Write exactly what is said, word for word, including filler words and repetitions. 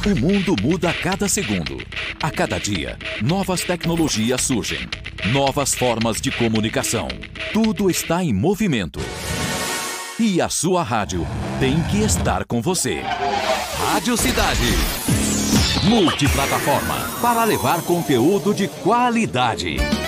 O mundo muda a cada segundo. A cada dia, novas tecnologias surgem. Novas formas de comunicação. Tudo está em movimento. E a sua rádio tem que estar com você. Rádio Cidade. Multiplataforma para levar conteúdo de qualidade.